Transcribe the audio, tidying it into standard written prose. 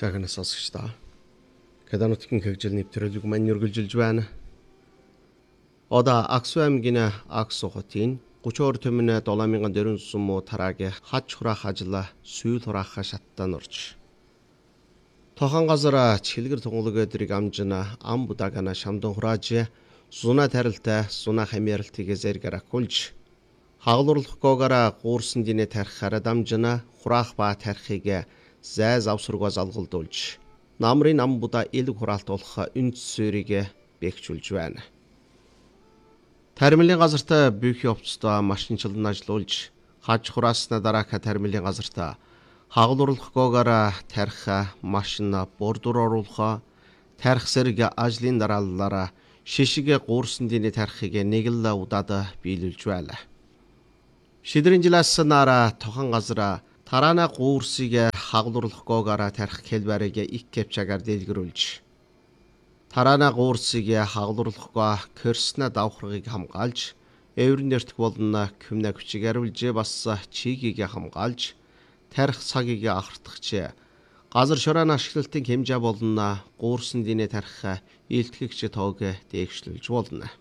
Цаахан сонсогчдоо. Каданутгийн хөгжил нэвтрүүлэг маань үргэлжилж байна. Одоо Аксу аймгийн Аксу хотын 32 төмөн 7400 муу тарааг хаж хураах ажил сүүл хураах шаттан орж. Тохон газар чилгэр тунгалаг өдрийг амжина ам будагана шамдан хурааж суна тарилтай суна хамьярлтыг зэрэг акулж хаглуурлахгүйгээр гуурсан динэ тарихаар дамжина хураах ба тарихыг зай завсрууга залгалдуулж намрын ам будаа элэг хураалтуулах үндэс суурийг бэхжүүлж байна. Тармилын газарт бүх явцдаа машинчлан ажиллуулж хаж хураасны дараа тармилын газарт хаглуурлахгүйгээр тарих машин бордуур оруулах тарих зэрэг ажлын дарааллаараа шишиг гуурсан динэ тарихыг нэг л удаад биелүүлж байна. Шидрийн жилээс нараа тохон газар тараана гуурсыг хаглуурлахгүйгээр тарих хэлбэрийг их кепчагаар дэлгэрүүлж тараана гуурсыг хаглуурлахгүй көрснө давхрыг хамгаалж эврэн нэртэх болно күмнэ хүчиг ариулж бас чигийг хамгаалж тарих цагийг ахардахч газар шороон ашиглалтын хэмжээ болно гуурсан динэ тарих илтгэгч тоог дээгшлүүлж болно.